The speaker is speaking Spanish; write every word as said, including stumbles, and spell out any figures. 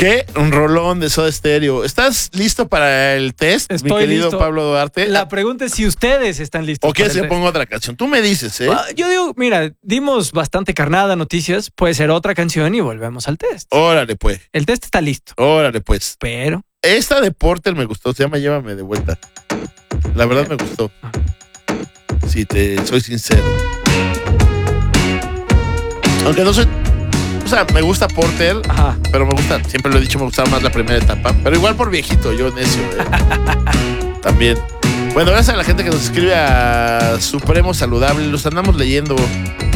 ¿Qué? Un rolón de Soda Stereo. ¿Estás listo para el test, Estoy mi querido listo. Pablo Duarte? La pregunta es si ustedes están listos. ¿O quieres para que el test. ponga otra canción? Tú me dices, ¿eh? Ah, yo digo, mira, dimos bastante carnada noticias. Puede ser otra canción y volvemos al test. Órale, pues. El test está listo. Órale, pues. Pero... Esta de Porter me gustó. Se llama Llévame de vuelta. La verdad me gustó. Si te soy sincero. Aunque no soy... O sea, me gusta Porter, Ajá. pero me gusta, siempre lo he dicho, me gustaba más la primera etapa. Pero igual por viejito, yo necio. ¿eh? También. Bueno, gracias a la gente que nos escribe a Supremo Saludable. Los andamos leyendo.